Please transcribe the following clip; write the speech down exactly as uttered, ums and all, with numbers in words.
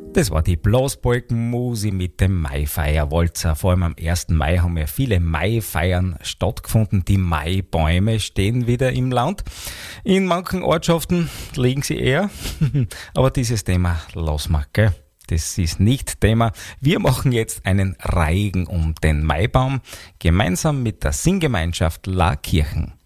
Das war die Blasbalkenmusik mit dem Maifeierwalzer. Vor allem am ersten Mai haben ja viele Maifeiern stattgefunden. Die Maibäume stehen wieder im Land. In manchen Ortschaften liegen sie eher. Aber dieses Thema lassen wir, gell? Das ist nicht Thema. Wir machen jetzt einen Reigen um den Maibaum, gemeinsam mit der Singgemeinschaft La Kirchen.